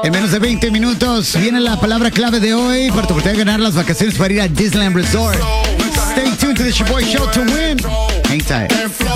En menos de 20 minutos viene la palabra clave de hoy para tu oportunidad de ganar las vacaciones para ir a Disneyland Resort. Stay tuned to the Shaboy Show to win. Hang tight.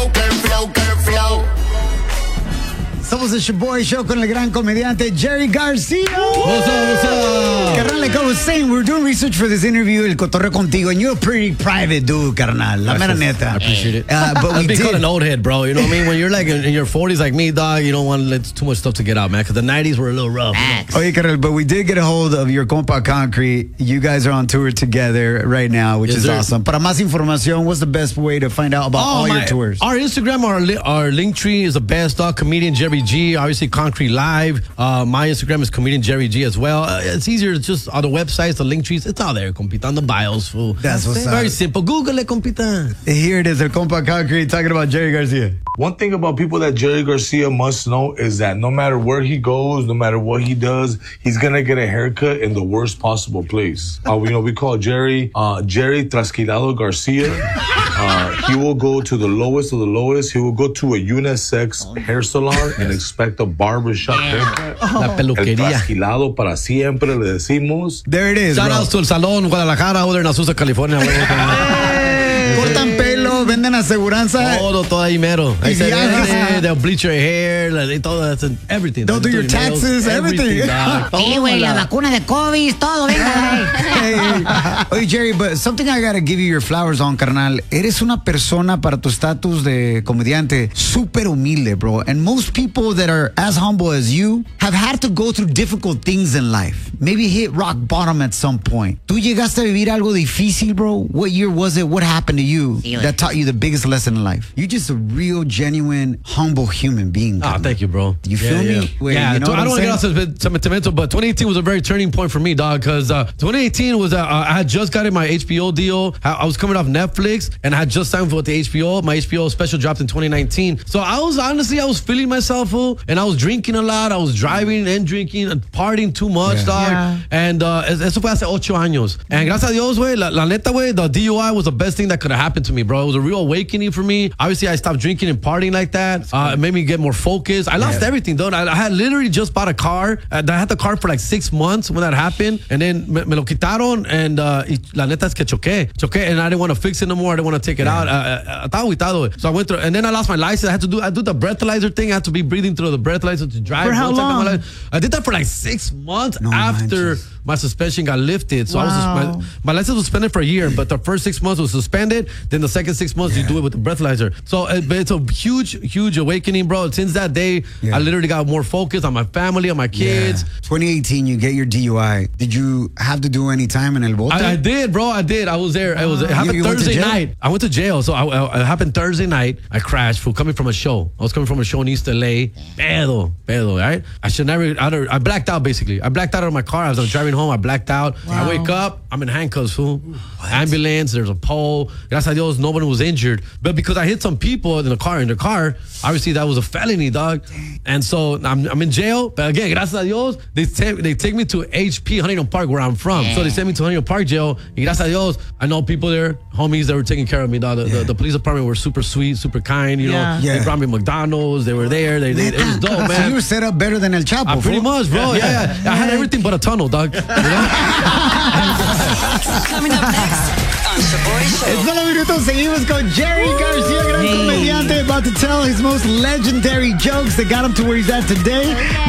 Somos el Shaboy Show con el gran comediante Jerry Garcia. What's up? Carnal, like I was saying, we're doing research for this interview, el cotorreo contigo, and you're a pretty private dude, carnal. La mera neta. I appreciate it. But we I've been called did. an old head, bro. You know what I mean? When you're like in your 40s like me, dog, you don't want to let too much stuff to get out, man. Because the 90s were a little rough. Oye, carnal, but we did get a hold of your compa Concrete. You guys are on tour together right now, which Yes, is sir. awesome. Para más información, what's the best way to find out about all your tours? Our Instagram, our link tree is the best, dog. Comedian Jerry G. Obviously, Concrete Live. My Instagram is Comedian Jerry G as well. It's easier. It's just on the websites, the link trees. It's all there, compita, on the bios, fool. That's what's Very up. simple. Google it, compita. Here it is, el compa Concrete talking about Jerry Garcia. One thing about people that Jerry Garcia must know is that no matter where he goes, no matter what he does, he's gonna get a haircut in the worst possible place. We call Jerry Trasquilado Garcia. He will go to the lowest of the lowest. He will go to a unisex hair salon and expect a barbershop haircut. La El peluquería. trasquilado para siempre, le decimos. There it is, Shout bro. outs to El Salón, Guadalajara, over there in Azusa, California. Cortan pelo, venden aseguranza. Todo ahí mero. Ahí se viajes. vende, they'll bleach your hair, todo that's everything. They'll do your nails, taxes, everything. dog. Sí, güey, la vacuna de COVID, todo, venga, güey. Hey. Oye, Jerry, but something I gotta give you your flowers on, carnal. Eres una persona para tu estatus de comediante súper humilde, bro. And most people that are as humble as you have had to go through difficult things in life. Maybe hit rock bottom at some point. ¿Tú llegaste a vivir algo difícil, bro? What year was it? What happened to you Sí, güey. that taught you the biggest lesson in life? You're just a real, genuine, humble human being. Oh, carnal. thank you, bro. You feel me? Wait, Yeah, you know what I I'm don't want to get saying? off sentimental, but 2018 was a very turning point for me, dog, because 2018 was, I had just gotten my HBO deal. I was coming off Netflix, and I had just signed with the HBO. My HBO special dropped in 2019. So I was feeling myself, fool, and I was drinking a lot. I was driving and drinking and partying too much, Yeah. dog. Yeah. And eso fue hace 8 años. And gracias a Dios, güey, la neta, güey, the DUI was the best thing that could have happened to me, bro. It was a real awakening for me. Obviously, I stopped drinking and partying like that. It made me get more focused. I lost everything, though. I had literally just bought a car. I had the car for like 6 months when that happened. And then me lo quitaron. And la neta es que choqué, and I didn't want to fix it no more. I didn't want to take it out. Estaba agüitado, güey. So I went through, and then I lost my license. I do the breathalyzer thing. I had to be breathing through the breathalyzer to drive. For how Once I got my long? license- I did that for like 6 months No after manches. my suspension got lifted. So Wow. my license was suspended for a year, but the first 6 months was suspended. Then the second 6 months, you do it with the breathalyzer. So but it's a huge awakening, bro. Since that day, Yeah. I literally got more focused on my family, on my kids. Yeah. 2018, you get your DUI. Did you have to do any time in El Bote? I did, bro. I did. I was there. It happened You went to Thursday jail? night. I went to jail. So it happened Thursday night. I crashed for coming from a show. I was coming from a show in East LA. Pedo, right? I blacked out, basically. I blacked out of my car. I was driving home. I blacked out. I wake up. I'm in handcuffs, fool. Ambulance. There's a pole. Gracias a Dios, nobody was injured. But because I hit some people in the car, obviously that was a felony, dog. And so I'm in jail. But again, gracias a Dios, they take me to HP Huntington Park, where I'm from. So they sent me to Huntington Park jail. Y gracias a Dios, I know people there, homies that were taking care of me, dog. The police department were super sweet, super kind. You know, Yeah. they brought me McDonald's. They were there. It was dope, So man. you were set up better than El Chapo. Pretty fool. much, bro. Yeah. I had everything but a tunnel, dog. You know? Coming up next on Shaboy Show. En solo minutos seguimos con Jerry Garcia, gran Hey. comediante, about to tell his most legendary jokes that got him to where he's at today.